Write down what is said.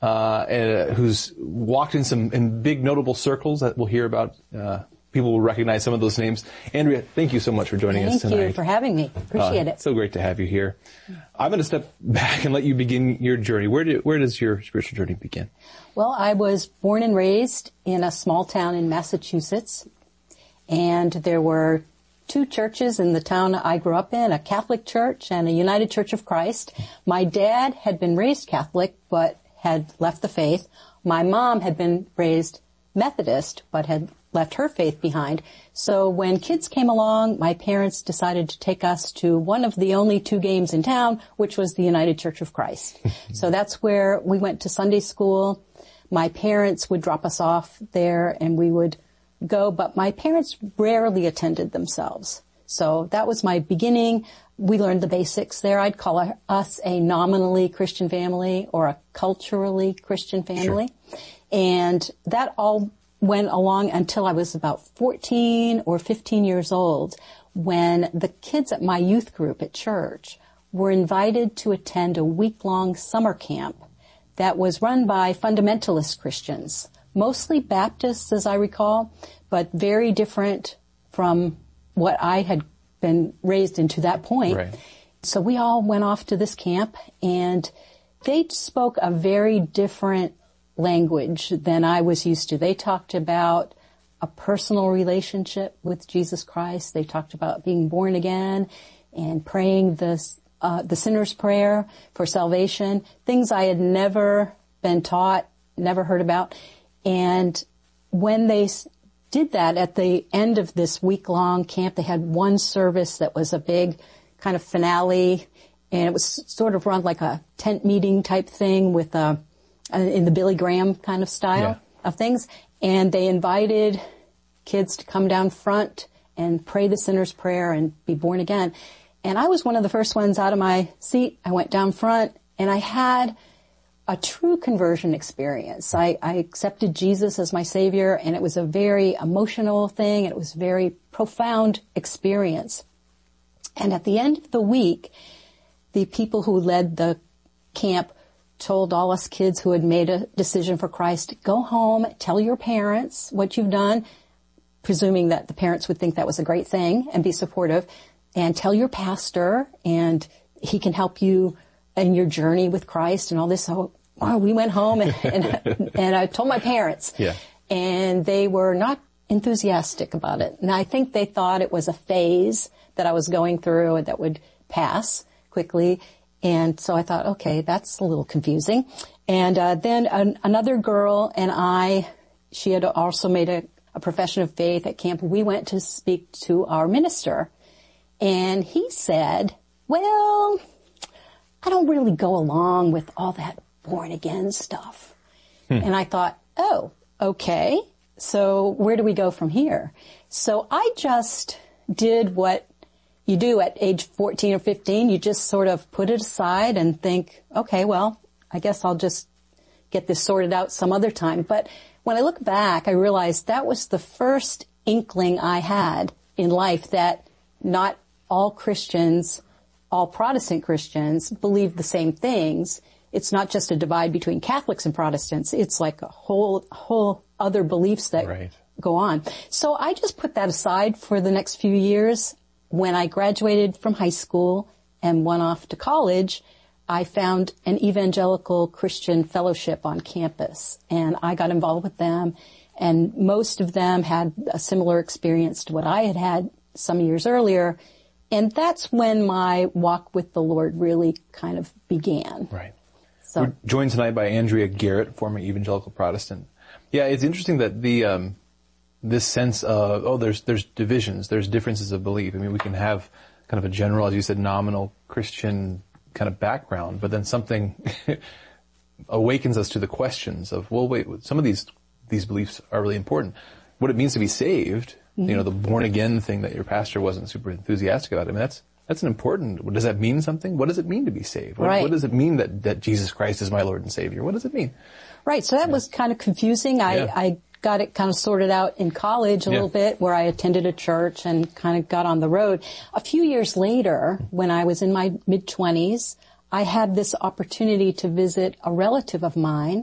who's walked in big notable circles that we'll hear about. People will recognize some of those names. Andrea, thank you so much for joining us tonight. Thank you for having me. Appreciate it. So great to have you here. I'm going to step back and let you begin your journey. Where does your spiritual journey begin? Well, I was born and raised in a small town in Massachusetts, and there were two churches in the town I grew up in, a Catholic church and a United Church of Christ. My dad had been raised Catholic, but had left the faith. My mom had been raised Methodist, but had left her faith behind. So when kids came along, my parents decided to take us to one of the only two games in town, which was the United Church of Christ. So that's where we went to Sunday school. My parents would drop us off there and we would go, but my parents rarely attended themselves. So that was my beginning. We learned the basics there. I'd call us a nominally Christian family or a culturally Christian family. Sure. And that all went along until I was about 14 or 15 years old, when the kids at my youth group at church were invited to attend a week-long summer camp that was run by fundamentalist Christians, mostly Baptists, as I recall, but very different from what I had been raised into that point. Right. So we all went off to this camp, and they spoke a very different language than I was used to. They talked about a personal relationship with Jesus Christ. They talked about being born again and praying the sinner's prayer for salvation, things I had never been taught, never heard about. And when they did that at the end of this week-long camp, they had one service that was a big kind of finale, and it was sort of run like a tent meeting type thing with in the Billy Graham kind of style of things. And they invited kids to come down front and pray the sinner's prayer and be born again. And I was one of the first ones out of my seat. I went down front and I had a true conversion experience. I accepted Jesus as my Savior, and it was a very emotional thing. It was a very profound experience. And at the end of the week, the people who led the camp told all us kids who had made a decision for Christ, go home, tell your parents what you've done, presuming that the parents would think that was a great thing and be supportive, and tell your pastor, and he can help you in your journey with Christ and all this. So we went home and I told my parents, and they were not enthusiastic about it. And I think they thought it was a phase that I was going through and that would pass quickly. And so I thought, okay, that's a little confusing. And then another girl and she had also made a profession of faith at camp. We went to speak to our minister, and he said, well, I don't really go along with all that born again stuff. And I thought, oh, okay, so where do we go from here? So I just did what you do at age 14 or 15. You just sort of put it aside and think, okay, well, I guess I'll just get this sorted out some other time. But when I look back, I realized that was the first inkling I had in life that not all Christians, all Protestant Christians, believe the same things. It's not just a divide between Catholics and Protestants. It's like a whole other beliefs that go on. So I just put that aside for the next few years. When I graduated from high school and went off to college, I found an evangelical Christian fellowship on campus, and I got involved with them, and most of them had a similar experience to what I had had some years earlier, and that's when my walk with the Lord really kind of began. Right. So, we're joined tonight by Andrea Garrett, former evangelical Protestant. Yeah, it's interesting that this sense of, there's divisions, there's differences of belief. I mean, we can have kind of a general, as you said, nominal Christian kind of background, but then something awakens us to the questions of, well, wait, some of these beliefs are really important. What it means to be saved, the born again thing that your pastor wasn't super enthusiastic about. I mean, that's an important, does that mean something? What does it mean to be saved? What does it mean that Jesus Christ is my Lord and Savior? What does it mean? Right. So that was kind of confusing. I got it kind of sorted out in college a little bit, where I attended a church and kind of got on the road. A few years later, when I was in my mid-20s, I had this opportunity to visit a relative of mine